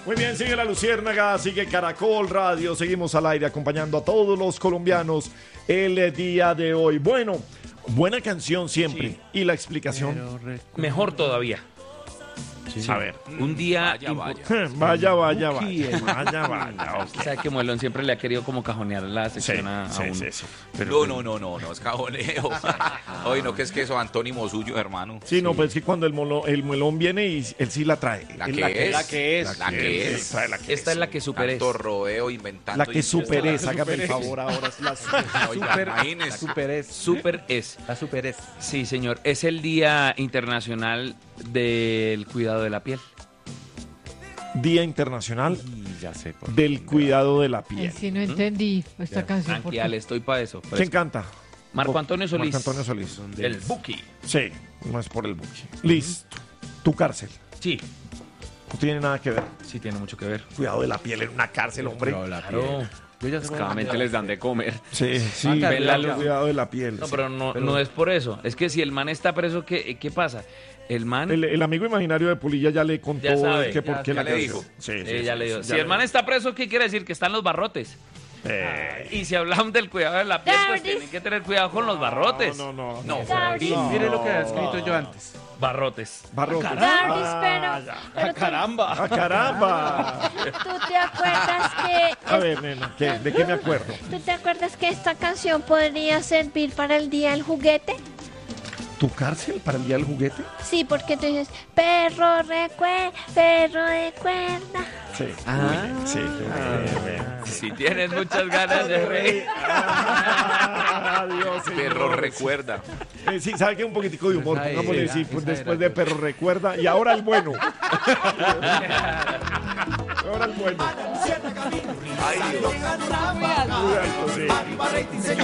Muy bien, sigue La Luciérnaga, sigue Caracol Radio, seguimos al aire acompañando a todos los colombianos el día de hoy. Bueno, buena canción siempre. Sí. Y la explicación. Mejor todavía. Sí. A ver. Un día... Vaya. Vaya. Ok. O sea que Muelón siempre le ha querido como cajonear la sección a uno. Sí. Pero No, es cajoneo. Oye, no, que es que eso antónimo suyo, hermano. Sí, no, pues es que cuando el muelón viene y él sí la trae. La Él que es. La que es. Trae la que esta es la que superé. Tanto rodeo inventando. La que super es, hágame el favor ahora. Es la Oiga, imagínese. Super es. La super es. Sí, señor. Es el Día Internacional del Cuidado de la Piel. Día Internacional Ya sé. del Cuidado de la Piel. Sí, no entendí esta canción. ¿por qué? Tranquila, estoy para eso. ¿Quién canta? Marco Antonio Solís. Marco Antonio Solís. El Buki. Sí, no es por el buque. Listo. Tu cárcel. Sí, No tiene nada que ver. sí tiene mucho que ver. Cuidado de la piel en una cárcel, hombre. Claro. Yo ya sé cómo- Claramente les dan de comer. Sí, ven la luz. cuidado de la piel. No, sí. pero no es por eso. Es que si el man está preso, ¿qué pasa? El man... El amigo imaginario de Pulilla ya le contó Ya sabe, que por qué ya la le canción. dijo. Sí, ya le digo. ya Si el man está preso, ¿qué quiere decir? Que están los barrotes. Y si hablamos del cuidado de la piel, pues tienen que tener cuidado con los barrotes. No. Mire lo que había escrito yo antes. Barrotes. Barrotes. Gardis, pero ¡Caramba! ¡Ah, caramba! ¿tú te acuerdas A ver, nena, ¿de qué me acuerdo? ¿tú te acuerdas que esta canción podría servir para el día del juguete? ¿Tu cárcel para el día del juguete? Sí, porque tú dices, perro de cuerda. Sí. Sí. Si tienes muchas ganas de reír. Adiós, señor. Perro recuerda. Sí, sabe que un poquitico de humor, Esa pongámosle era, sí, pues esa después era. de perro recuerda y ahora el bueno. Ahora el bueno. Ay, Dios. Cuidado, sí.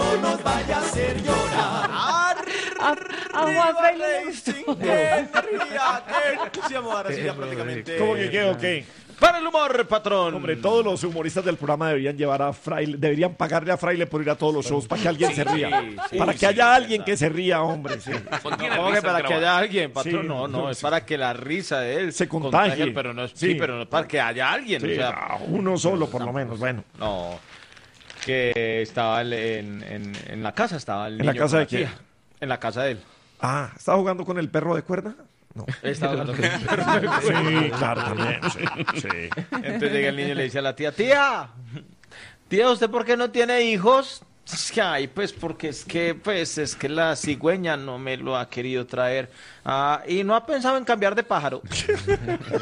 A Juan Fray le gustó. ¿Cómo que qué o qué? Para el humor, patrón. Hombre, todos los humoristas del programa deberían llevar a Fraile, deberían pagarle a Fraile por ir a todos los shows para que alguien se ría. Para que haya alguien que se ría, hombre. Sí. Contiene ¿Cómo que risas para que grabadas. haya alguien, patrón? Sí, No, es para que la risa de él Se contagie. pero no es, Sí. pero no es para que haya alguien. Sí, o sea, uno solo, por lo menos. Bueno, no, que estaba en la casa, estaba el ¿En la niño casa con de quién? tía. En la casa de él. ¿estaba jugando con el perro de cuerda? No. Estaba hablando con él. Sí, claro, también. Sí. Entonces llega el niño y le dice a la tía, tía, ¿usted por qué no tiene hijos? Es que, ay, pues porque es que la cigüeña no me lo ha querido traer. Y no ha pensado en cambiar de pájaro.